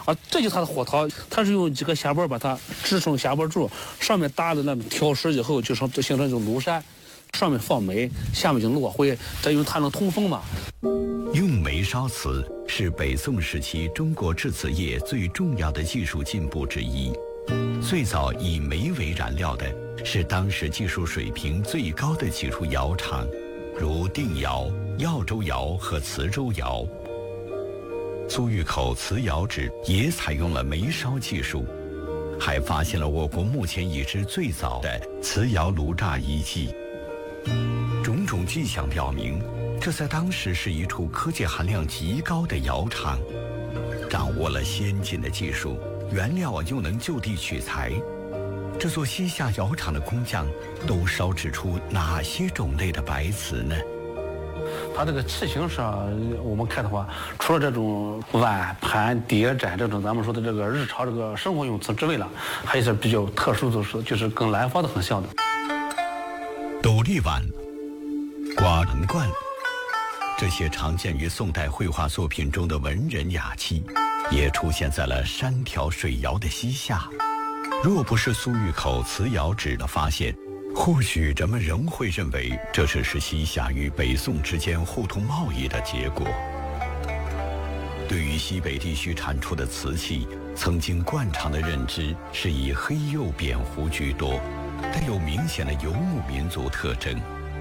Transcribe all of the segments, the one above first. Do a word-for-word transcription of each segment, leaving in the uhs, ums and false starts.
啊，这就是它的火陶，它是用几个下板把它支成下板柱，上面搭了那种条石以后，就成形成一种炉山，上面放煤，下面就落灰，这因为它能通风嘛。 用煤烧瓷是北宋时期中国制瓷业最重要的技术进步之一。最早以煤为燃料的是当时技术水平最高的几处窑厂，如定窑、耀州窑和磁州窑。苏峪口瓷窑址也采用了煤烧技术，还发现了我国目前已知最早的瓷窑炉渣遗迹。种种迹象表明，这在当时是一处科技含量极高的窑厂，掌握了先进的技术，原料又能就地取材。这座西夏窑厂的工匠都烧制出哪些种类的白瓷呢？ 它这个器型上，我们看的话，除了这种碗、盘、碟、盏这种咱们说的这个日常这个生活用瓷之外了，还有一些比较特殊的是，就是跟南方的很像的。 斗笠碗、瓜棱罐，这些常见于宋代绘画作品中的文人雅器，也出现在了山条水窑的西夏。若不是苏峪口瓷窑址的发现，或许人们仍会认为这只是西夏与北宋之间互通贸易的结果。对于西北地区产出的瓷器，曾经惯常的认知是以黑釉扁壶居多，带有明显的游牧民族特征。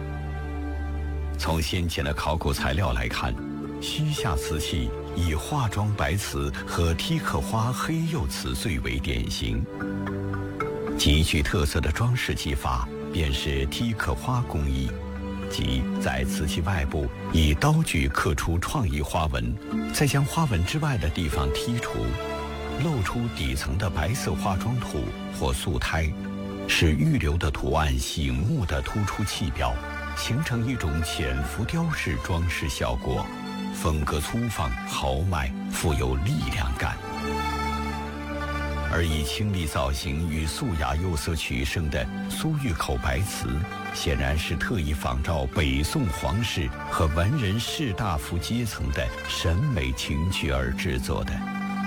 从先前的考古材料来看，西夏瓷器以化妆白瓷和梯刻花黑釉瓷最为典型。极具特色的装饰技法便是梯刻花工艺，即在瓷器外部以刀具刻出创意花纹，再将花纹之外的地方剔除，露出底层的白色化妆土或素胎，使预留的图案醒目地突出器标，形成一种浅浮雕式装饰效果，风格粗放豪迈，富有力量感。而以清丽造型与素雅釉色取胜的苏峪口白瓷，显然是特意仿照北宋皇室和文人士大夫阶层的审美情趣而制作的。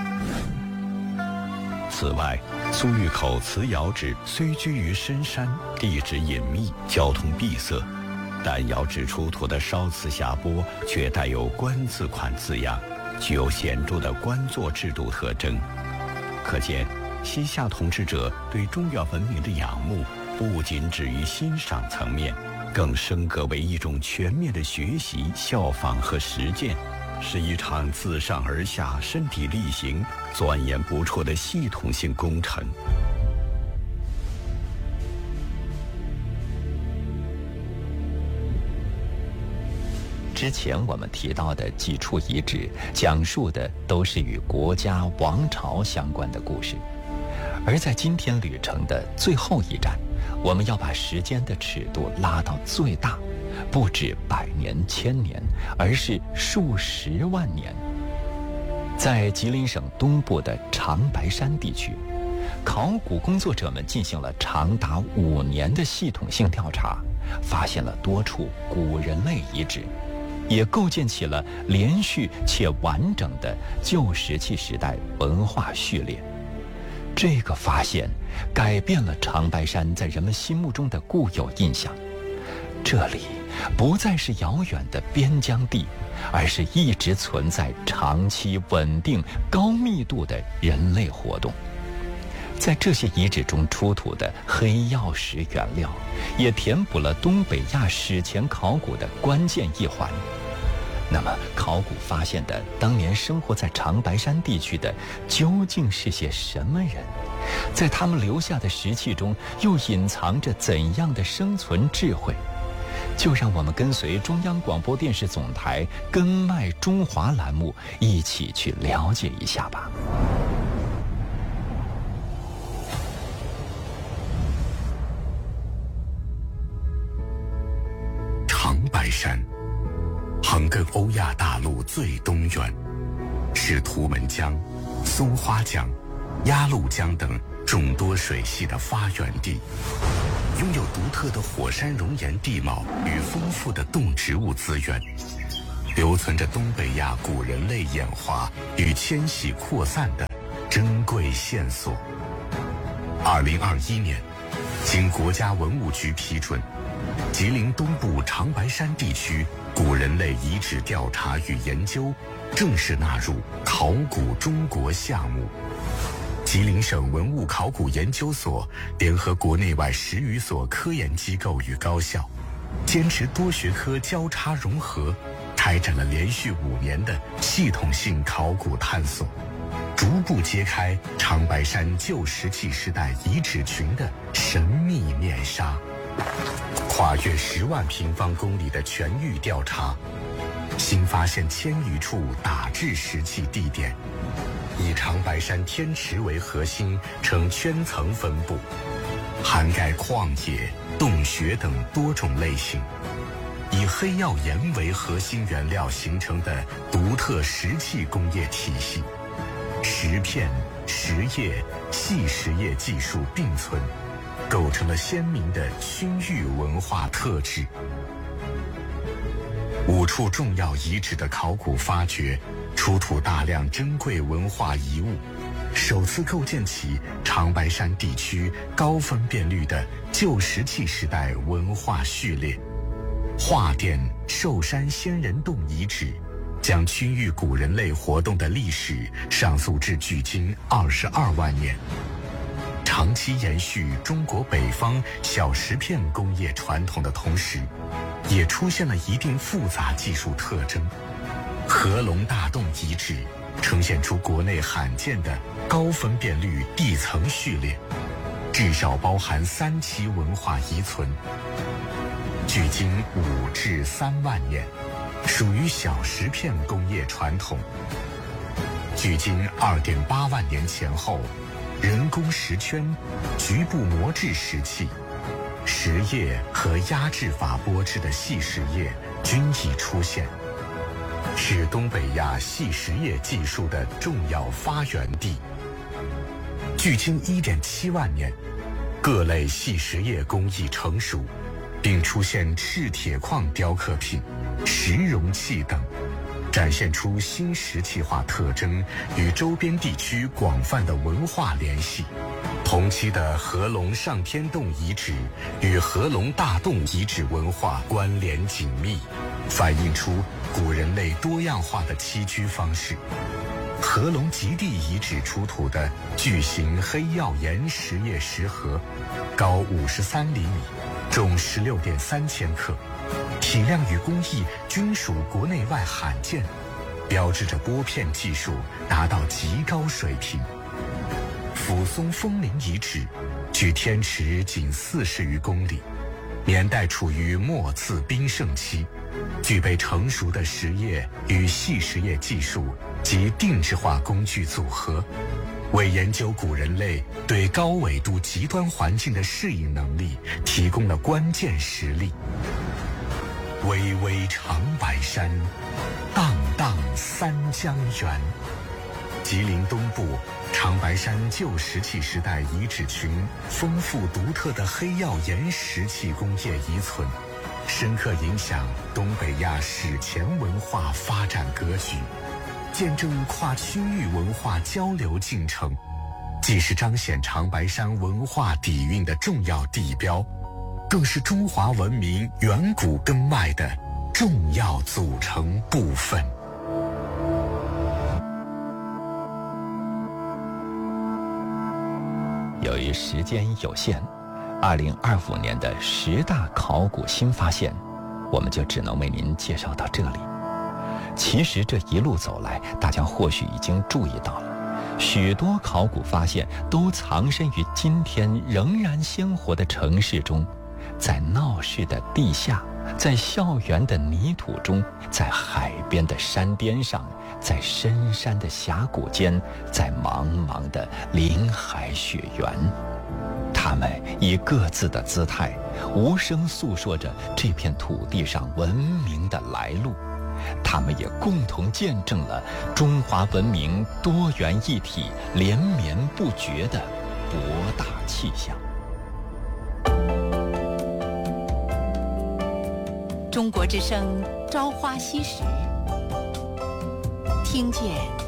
此外，苏峪口瓷窑址虽居于深山，地质隐秘，交通闭塞，但窑址出土的烧瓷匣钵却带有官字款字样，具有显著的官座制度特征。可见，西夏统治者对中原文明的仰慕不仅止于欣赏层面，更升格为一种全面的学习、效仿和实践，是一场自上而下、身体力行、钻研不辍的系统性工程。 之前我们提到的几处遗址，讲述的都是与国家王朝相关的故事，而在今天旅程的最后一站，我们要把时间的尺度拉到最大，不止百年、千年，而是数十万年。在吉林省东部的长白山地区，考古工作者们进行了长达五年的系统性调查，发现了多处古人类遗址，也构建起了连续且完整的旧石器时代文化序列。这个发现改变了长白山在人们心目中的固有印象，这里不再是遥远的边疆地，而是一直存在长期稳定高密度的人类活动。在这些遗址中出土的黑曜石原料，也填补了东北亚史前考古的关键一环。那么，考古发现的当年生活在长白山地区的究竟是些什么人？在他们留下的石器中，又隐藏着怎样的生存智慧？就让我们跟随中央广播电视总台“根脉中华”栏目，一起去了解一下吧。 长白山横亘欧亚大陆最东缘，是图们江、松花江、鸭绿江等众多水系的发源地，拥有独特的火山熔岩地貌与丰富的动植物资源，留存着东北亚古人类演化与迁徙扩散的珍贵线索。二零二一年，经国家文物局批准，吉林东部长白山地区古人类遗址调查与研究正式纳入考古中国项目。吉林省文物考古研究所联合国内外十余所科研机构与高校，坚持多学科交叉融合，开展了连续五年的系统性考古探索，逐步揭开长白山旧石器时代遗址群的神秘面纱。跨越十万平方公里的全域调查，新发现千余处打制石器地点，以长白山天池为核心，呈圈层分布，涵盖矿野、洞穴等多种类型。以黑曜岩为核心原料形成的独特石器工业体系，石片、石叶、细石叶技术并存，构成了鲜明的区域文化特质。五处重要遗址的考古发掘，出土大量珍贵文化遗物，首次构建起长白山地区高分辨率的旧石器时代文化序列。华甸寿山仙人洞遗址将区域古人类活动的历史上溯至距今二十二万年，长期延续中国北方小石片工业传统的同时，也出现了一定复杂技术特征。合龙大洞遗址呈现出国内罕见的高分辨率地层序列，至少包含三期文化遗存，距今五至三万年，属于小石片工业传统。距今二点八万年前后，人工石圈、局部磨制石器、石叶和压制法剥制的细石叶均已出现，是东北亚细石叶技术的重要发源地。距今一点七万年，各类细石叶工艺成熟，并出现赤铁矿雕刻品、石容器等，展现出新石器化特征与周边地区广泛的文化联系。同期的合龙上天洞遗址与合龙大洞遗址文化关联紧密，反映出古人类多样化的栖居方式。合龙极地遗址出土的巨型黑曜岩石叶石盒，高五十三厘米，重十六点三千克，体量与工艺均属国内外罕见，标志着剥片技术达到极高水平。抚松枫林遗址距天池仅四十余公里，年代处于末次冰盛期，具备成熟的石叶与细石叶技术及定制化工具组合，为研究古人类对高纬度极端环境的适应能力提供了关键实力。巍巍长白山，荡荡三江源。吉林东部长白山旧石器时代遗址群丰富独特的黑曜岩石器工业遗存，深刻影响东北亚史前文化发展格局，见证跨区域文化交流进程，既是彰显长白山文化底蕴的重要地标，更是中华文明远古根脉的重要组成部分。 由于时间有限，二零二五年的十大考古新发现，我们就只能为您介绍到这里。其实这一路走来，大家或许已经注意到了，许多考古发现都藏身于今天仍然鲜活的城市中，在闹市的地下，在校园的泥土中，在海边的山巅上，在深山的峡谷间，在茫茫的林海雪原，他们以各自的姿态，无声诉说着这片土地上文明的来路。他们也共同见证了中华文明多元一体、连绵不绝的博大气象。 中国之声《朝花夕拾》，听见